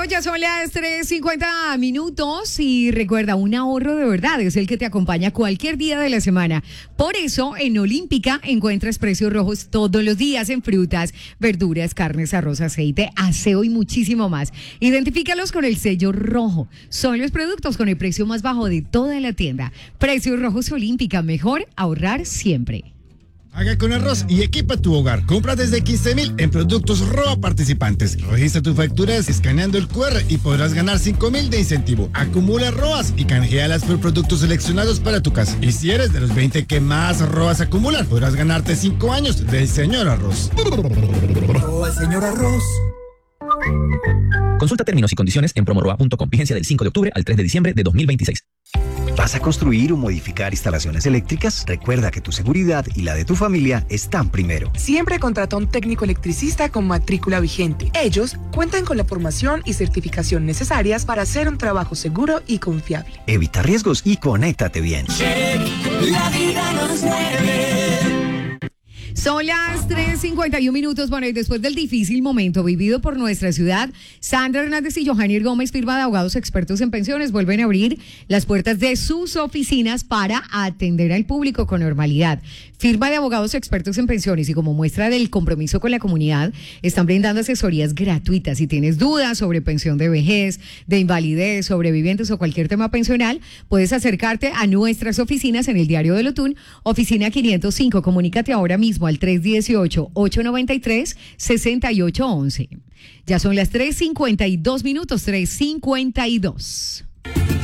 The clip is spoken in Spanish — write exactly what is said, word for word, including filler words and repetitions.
ya son las tres cincuenta minutos y recuerda, un ahorro de verdad es el que te acompaña cualquier día de la semana. Por eso, en Olímpica encuentras precios rojos todos los días en frutas, verduras, carnes, arroz, aceite, aseo y muchísimo más. Identifícalos con el sello rojo. Son los productos con el precio más bajo de toda la tienda. Precios rojos Olímpica, mejor ahorrar siempre. Haga con arroz y equipa tu hogar. Compra desde quince mil en productos Roa participantes. Registra tu facturas escaneando el cu erre y podrás ganar cinco mil de incentivo. Acumula Roas y canjealas por productos seleccionados para tu casa. Y si eres de los veinte que más Roas acumulan, podrás ganarte cinco años del señor Arroz. Roa, señor Arroz. Consulta términos y condiciones en promoroa punto com. Vigencia del cinco de octubre al tres de diciembre de dos mil veintiséis. ¿Vas a construir o modificar instalaciones eléctricas? Recuerda que tu seguridad y la de tu familia están primero. Siempre contrata un técnico electricista con matrícula vigente. Ellos cuentan con la formación y certificación necesarias para hacer un trabajo seguro y confiable. Evita riesgos y conéctate bien. Check, la vida nos mueve. Son las tres cincuenta y un minutos. Bueno, y después del difícil momento vivido por nuestra ciudad, Sandra Hernández y Johanier Gómez, firma de abogados expertos en pensiones, vuelven a abrir las puertas de sus oficinas para atender al público con normalidad. Firma de abogados expertos en pensiones, y como muestra del compromiso con la comunidad, están brindando asesorías gratuitas. Si tienes dudas sobre pensión de vejez, de invalidez, sobrevivientes o cualquier tema pensional, puedes acercarte a nuestras oficinas en el Diario del Otún, oficina quinientos cinco. Comunícate ahora mismo al tres uno ocho, ocho nueve tres, seis ocho uno uno. Ya son las tres cincuenta y dos minutos, tres cincuenta y dos.